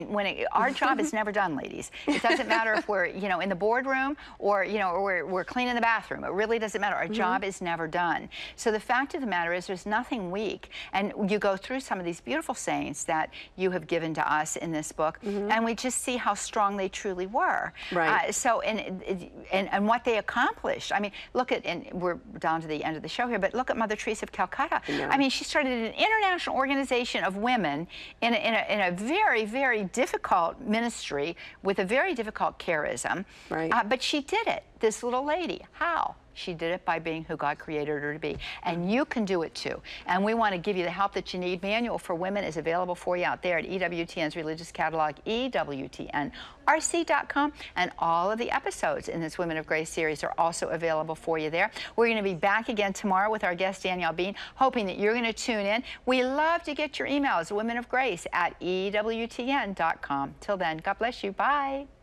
Our job is never done, ladies. It doesn't matter if we're, in the boardroom or, or we're cleaning the bathroom. It really doesn't matter. Our job is never done. So the fact of the matter is there's nothing weak. And you go through some of these beautiful sayings that you have given to us in this book, and we just see how strong they truly were. Right. And what they accomplished. I mean, look at, and we're down to the end of the show here, but look at Mother Teresa of Calcutta. Yeah. I mean, she started an international organization of women in a very, very difficult ministry with a very difficult charism. Right. But she did it, this little lady. How? She did it by being who God created her to be. And you can do it too. And we want to give you the help that you need. Manual for Women is available for you out there at EWTN's religious catalog, EWTNRC.com. And all of the episodes in this Women of Grace series are also available for you there. We're going to be back again tomorrow with our guest, Danielle Bean, hoping that you're going to tune in. We love to get your emails, womenofgrace@EWTN.com. Till then, God bless you. Bye.